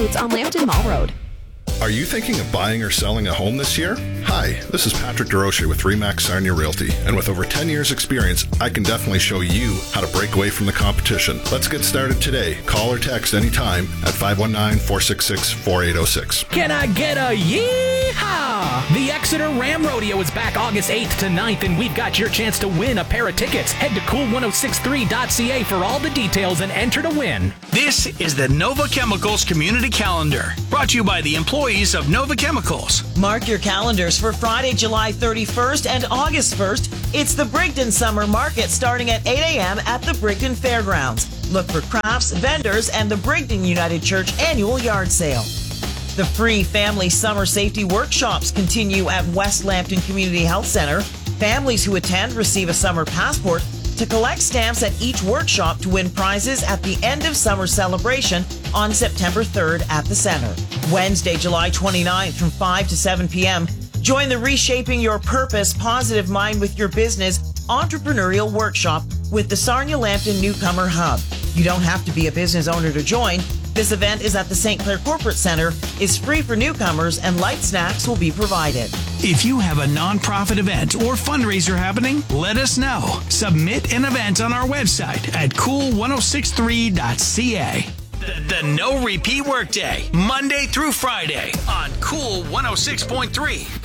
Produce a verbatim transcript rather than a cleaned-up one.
It's on Lambton Mall Road. Are you thinking of buying or selling a home this year? Hi, this is Patrick DeRoche with Remax Sarnia Realty, and with over ten years experience, I can definitely show you how to break away from the competition. Let's get started today. Call or text anytime at five one nine, four six six, four eight zero six. Can I get a yeehaw? The Exeter Ram Rodeo is back August eighth to ninth, and we've got your chance to win a pair of tickets. Head to cool ten sixty-three dot c a for all the details and enter to win. This is the Nova Chemicals Community Calendar, brought to you by the employees of Nova Chemicals. Mark your calendars for Friday, July thirty-first and August first. It's the Brigden Summer Market starting at eight a.m. at the Brigden Fairgrounds. Look for crafts, vendors, and the Brigden United Church annual yard sale. The free family summer safety workshops continue at West Lambton Community Health Center. Families who attend receive a summer passport to collect stamps at each workshop to win prizes at the end of summer celebration on September third at the center. Wednesday, July twenty-ninth from five to seven p.m. Join the Reshaping Your Purpose Positive Mind with Your Business entrepreneurial workshop with the Sarnia Lambton Newcomer Hub. You don't have to be a business owner to join. This event is at the Saint Clair Corporate Center, is free for newcomers, and light snacks will be provided. If you have a nonprofit event or fundraiser happening, let us know. Submit an event on our website at cool ten sixty-three dot c a. The, the No Repeat Workday, Monday through Friday on Cool one oh six point three.